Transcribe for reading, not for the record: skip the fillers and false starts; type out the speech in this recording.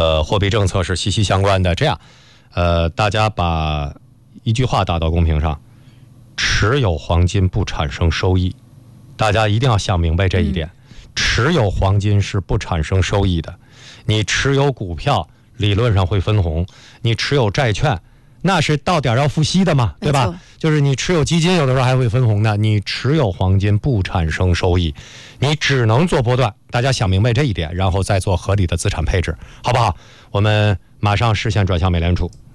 货币政策是息息相关的。这样，大家把一句话打到公屏上：持有黄金不产生收益。大家一定要想明白这一点，持有黄金是不产生收益的。你持有股票理论上会分红，你持有债券那是到点要付息的嘛，对吧？就是你持有基金有的时候还会分红的，你持有黄金不产生收益，你只能做波段。大家想明白这一点，然后再做合理的资产配置，好不好？我们马上视线转向美联储。